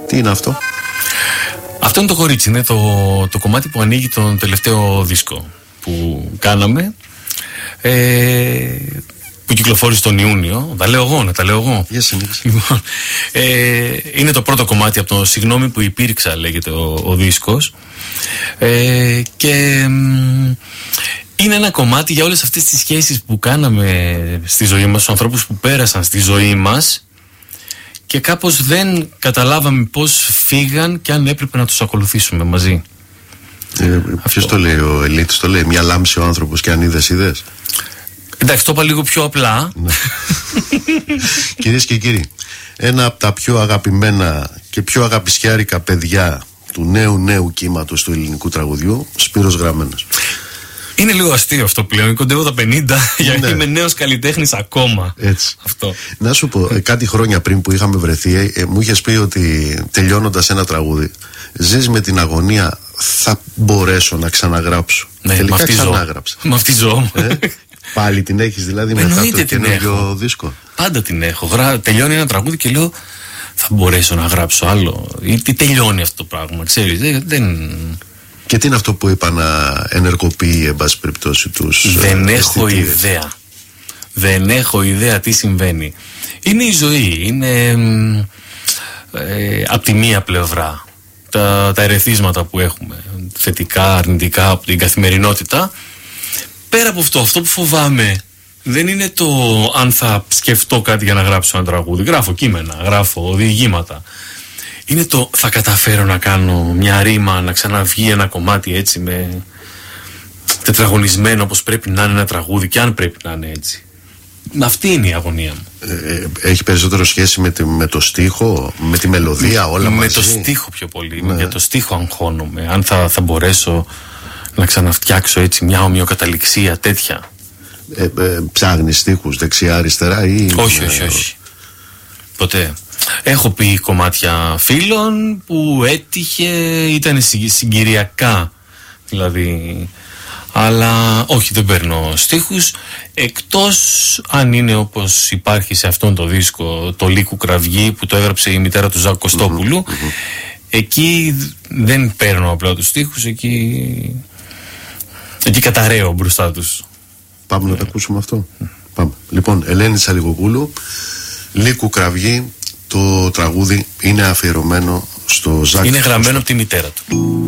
Τι είναι αυτό? Αυτό είναι το κορίτσι, είναι το κομμάτι που ανοίγει τον τελευταίο δίσκο που κάναμε, που κυκλοφόρησε τον Ιούνιο. Τα λέω εγώ. Λοιπόν, είναι το πρώτο κομμάτι από το «Συγγνώμη που υπήρξα», λέγεται ο δίσκος, και είναι ένα κομμάτι για όλες αυτές τις σχέσεις που κάναμε στη ζωή μας, τους ανθρώπους που πέρασαν στη ζωή μας και κάπως δεν καταλάβαμε πώς φύγαν και αν έπρεπε να τους ακολουθήσουμε μαζί. Ποιος το λέει? Ο Ελίτης το λέει? Μια λάμψη ο άνθρωπος και αν είδες. Εντάξει, το είπα λίγο πιο απλά. Κυρίες και κύριοι, ένα από τα πιο αγαπημένα και πιο αγαπησιάρικα παιδιά του νέου κύματος του ελληνικού τραγουδιού, Σπύρος Γραμμένος. Είναι λίγο αστείο αυτό πλέον. Κοντεύω τα 50 για να είμαι νέος καλλιτέχνης ακόμα. Έτσι. Αυτό. Να σου πω, κάτι χρόνια πριν που είχαμε βρεθεί, μου είχες πει ότι τελειώνοντας ένα τραγούδι, ζεις με την αγωνία, θα μπορέσω να ξαναγράψω. Ναι, τελικά ξανάγραψα. Με αυτή ζω. Πάλι την έχεις δηλαδή μετά το καινούργιο δίσκο? Πάντα την έχω. Τελειώνει ένα τραγούδι και λέω, θα μπορέσω να γράψω άλλο? Ή τι τελειώνει αυτό το πράγμα, ξέρεις? Και τι είναι αυτό που είπα να ενεργοποιεί, εν πάση περιπτώσει, τους? Δεν έχω ιδέα. Δεν έχω ιδέα τι συμβαίνει. Είναι η ζωή. Είναι από τη μία πλευρά τα ερεθίσματα που έχουμε, θετικά, αρνητικά, από την καθημερινότητα. Πέρα από αυτό που φοβάμαι δεν είναι το αν θα σκεφτώ κάτι για να γράψω ένα τραγούδι. Γράφω κείμενα, γράφω διηγήματα. Είναι το θα καταφέρω να κάνω μια ρήμα, να ξαναβγεί ένα κομμάτι έτσι με τετραγωνισμένο όπως πρέπει να είναι ένα τραγούδι, και αν πρέπει να είναι έτσι. Αυτή είναι η αγωνία μου. Έχει περισσότερο σχέση με το στίχο, με τη μελωδία, όλα μαζί? Με το στίχο πιο πολύ. Ναι. Για το στίχο αγχώνομαι. Αν θα μπορέσω να ξαναφτιάξω έτσι μια ομοιοκαταληξία τέτοια. Ψάχνεις στίχους δεξιά-αριστερά ή? Όχι. Ποτέ. Έχω πει κομμάτια φίλων που έτυχε, ήταν συγκυριακά δηλαδή, αλλά όχι, δεν παίρνω στίχους, εκτός αν είναι όπως υπάρχει σε αυτόν το δίσκο, το Λύκου Κραυγή, που το έγραψε η μητέρα του Ζάκου Κωστόπουλου. Εκεί δεν παίρνω απλά τους στίχους, εκεί καταραίω μπροστά τους. Πάμε να τα ακούσουμε αυτό. Πάμε. Λοιπόν, Ελένη Τσαλιγοπούλου, Λύκου Κραυγή. Το τραγούδι είναι αφιερωμένο στο Ζάκη. Είναι γραμμένο από τη μητέρα του.